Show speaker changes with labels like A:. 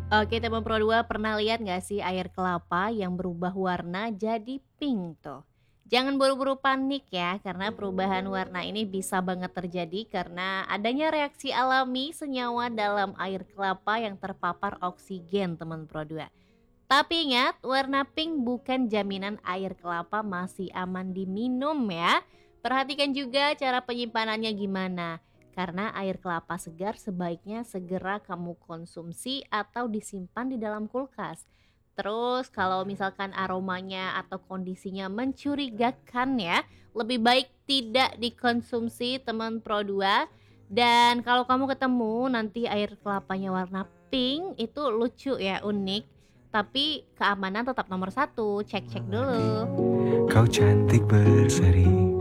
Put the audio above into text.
A: Oke, teman Pro 2 pernah lihat nggak sih air kelapa yang berubah warna jadi pink tuh? Jangan buru-buru panik ya, karena perubahan warna ini bisa banget terjadi karena adanya reaksi alami senyawa dalam air kelapa yang terpapar oksigen, teman Pro 2. Tapi ingat, warna pink bukan jaminan air kelapa masih aman diminum ya. Perhatikan juga cara penyimpanannya gimana. Karena air kelapa segar sebaiknya segera kamu konsumsi atau disimpan di dalam kulkas. Terus kalau misalkan aromanya atau kondisinya mencurigakan ya, lebih baik tidak dikonsumsi teman Pro 2. Dan kalau kamu ketemu nanti air kelapanya warna pink, itu lucu ya, unik. Tapi keamanan tetap nomor satu, cek-cek
B: Mengerti,
A: dulu.
B: kau cantik berseri.